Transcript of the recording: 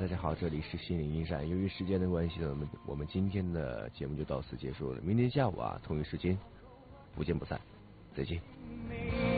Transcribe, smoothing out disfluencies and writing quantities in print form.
大家好，这里是心灵驿站。由于时间的关系呢，我们今天的节目就到此结束了。明天下午同一时间不见不散，再见。